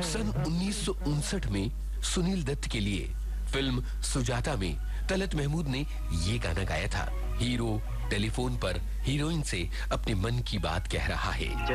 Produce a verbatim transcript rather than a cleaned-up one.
सन उन्नीस सौ उनसठ में सुनील दत्त के लिए फिल्म सुजाता में तलत महमूद ने ये गाना गाया था। हीरो टेलीफोन पर हीरोइन से अपने मन की बात कह रहा है।